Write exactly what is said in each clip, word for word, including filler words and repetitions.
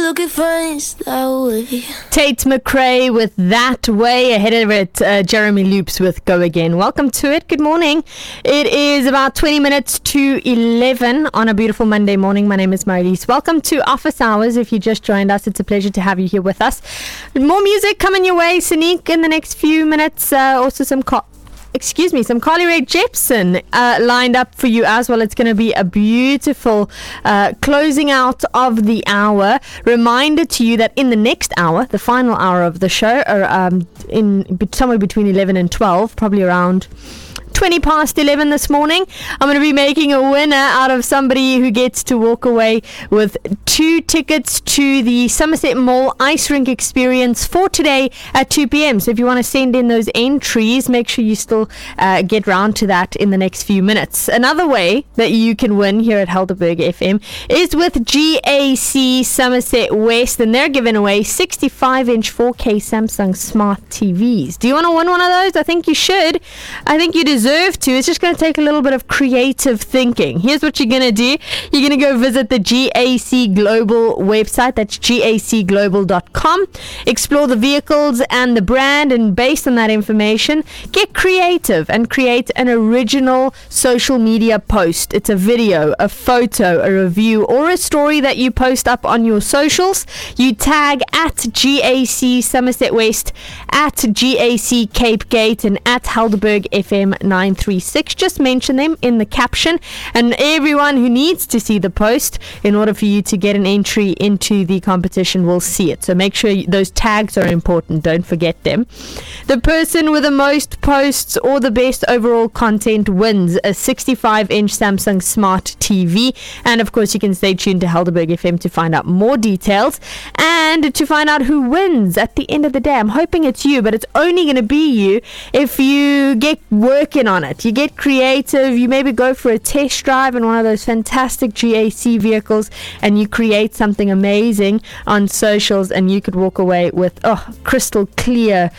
look at friends that way. Tate McRae with That Way. Ahead of it, uh, Jeremy Loops with Go Again. Welcome to it. Good morning. It is about twenty minutes to eleven on a beautiful Monday morning. My name is Marilise. Welcome to Office Hours. If you just joined us, it's a pleasure to have you here with us. More music coming your way, Sonique, in the next few minutes. Uh, also some... Co- Excuse me, some Carly Rae Jepsen uh, lined up for you as well. It's going to be a beautiful uh, closing out of the hour. Reminder to you that in the next hour, the final hour of the show, or um, in somewhere between eleven and twelve, probably around twenty past eleven this morning, I'm going to be making a winner out of somebody who gets to walk away with two tickets to the Somerset Mall Ice Rink Experience for today at two p.m. So if you want to send in those entries, make sure you still uh, get round to that in the next few minutes. Another way that you can win here at Helderberg F M is with G A C Somerset West, and they're giving away sixty-five inch four K Samsung Smart T Vs. Do you want to win one of those? I think you should. I think you deserve to. It's just going to take a little bit of creative thinking. Here's what you're going to do. You're going to go visit the G A C Global website. That's G A C global dot com. Explore the vehicles and the brand, and based on that information, get creative and create an original social media post. It's a video, a photo, a review, or a story that you post up on your socials. You tag at G A C Somerset West, at G A C Cape Gate, and at Helderberg F M nine three six. Just mention them in the caption, and everyone who needs to see the post in order for you to get an entry into the competition will see it. So make sure you, those tags are important. Don't forget them. The person with the most posts or the best overall content wins a sixty-five inch Samsung Smart T V. And of course, you can stay tuned to Helderberg F M to find out more details and to find out who wins at the end of the day. I'm hoping it's you, but it's only going to be you if you get working on it. You get creative. You maybe go for a test drive in one of those fantastic G A C vehicles, and you create something amazing on socials, and you could walk away with oh crystal clear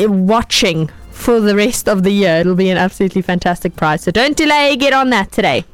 watching for the rest of the year. It'll be an absolutely fantastic prize. So don't delay. Get on that today.